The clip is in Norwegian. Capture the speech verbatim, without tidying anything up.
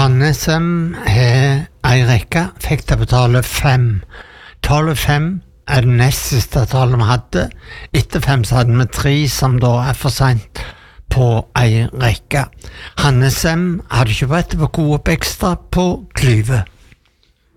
Hannesem har ei rekke, fikk de betale fem. Tallet fem er det nest siste tallet vi hadde. Etter fem så hadde vi tre, som da er for sent på ei rekke. Hannesem hadde ikke vært på gode opp ekstra på Klyve.